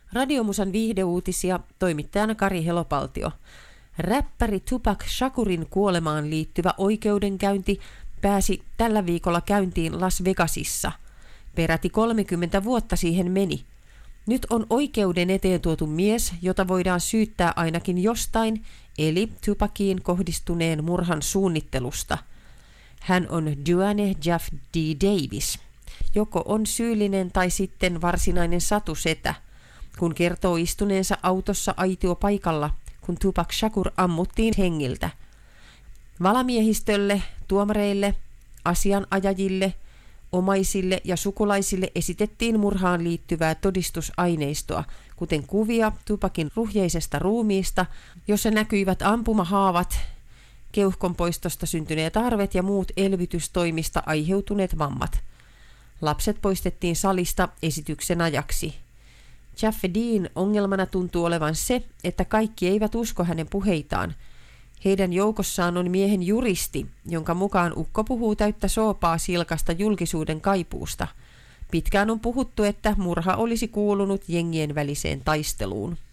Radiomusan viihdeuutisia, toimittajana Kari Helopaltio. Räppäri Tupac Shakurin kuolemaan liittyvä oikeudenkäynti pääsi tällä viikolla käyntiin Las Vegasissa. Peräti 30 vuotta siihen meni. Nyt on oikeuden eteen tuotu mies, jota voidaan syyttää ainakin jostain, eli Tupaciin kohdistuneen murhan suunnittelusta. Hän on Duane Jeff D. Davis. Joko on syyllinen tai sitten varsinainen satusetä, kun kertoo istuneensa autossa aitiopaikalla, kun Tupac Shakur ammuttiin hengiltä. Valamiehistölle, tuomareille, asianajajille, omaisille ja sukulaisille esitettiin murhaan liittyvää todistusaineistoa, kuten kuvia Tupacin ruhjeisesta ruumiista, jossa näkyivät ampumahaavat, keuhkonpoistosta syntyneet arvet ja muut elvytystoimista aiheutuneet vammat. Lapset poistettiin salista esityksen ajaksi. Jeff Dean ongelmana tuntuu olevan se, että kaikki eivät usko hänen puheitaan. Heidän joukossaan on miehen juristi, jonka mukaan ukko puhuu täyttä soopaa silkasta julkisuuden kaipuusta. Pitkään on puhuttu, että murha olisi kuulunut jengien väliseen taisteluun.